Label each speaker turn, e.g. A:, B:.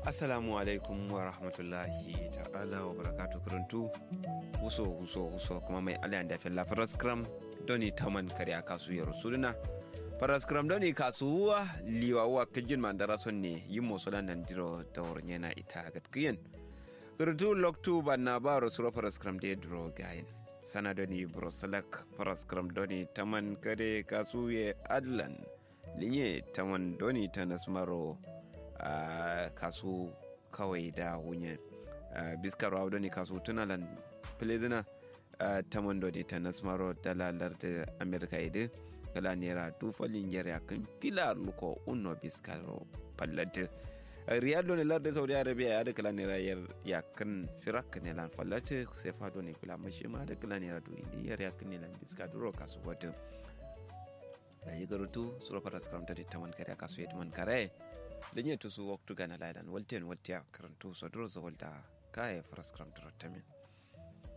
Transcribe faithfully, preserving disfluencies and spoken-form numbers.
A: Assalamu alaikum wa rahmatullahi ta'ala wa barakatu kuruntu wuso wuso wuso kuma mai alayan da fella faraskram doni taman kariya kasu ya rusuluna faraskram doni kasuwa liwa wa kijin mandara sonne yimo sodan nan diro dawr nyena ita gatkiyen kuruntu loktu banna ba rusuro faraskram de dro gayin sana doni brosalak faraskram doni taman kare kasu ya adlan linye taman doni tanasmaro Uh, kasu kawai da wunye uh, biskar wa ne kasu tunalan plezina uh, tamando de ta nasmaro dalalar da amerika ide kala nera dufalin yare kan filar luko unno biskaro pallate uh, riyado ne larda saudi arabia ya da kala nera yar yakan sirak ne lan fallate sai fado ne kula mashi ma da kala nera do indi yar yakan ne lan biskaro kasu wata da yi garutu sura faras karamta da taman kare kasu yadman kare lenye tusu waktu gana laidan walten waltia karantu sodro zawalda kaya faras karamta rotamin